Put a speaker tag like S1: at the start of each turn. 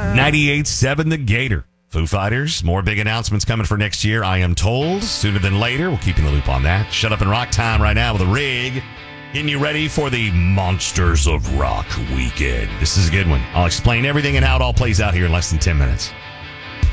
S1: 98.7 The Gator. Foo Fighters, more big announcements coming for next year, I am told. Sooner than later. We'll keep you in the loop on that. Shut Up and Rock time right now with a rig. Getting you ready for the Monsters of Rock weekend. This is a good one. I'll explain everything and how it all plays out here in less than 10 minutes.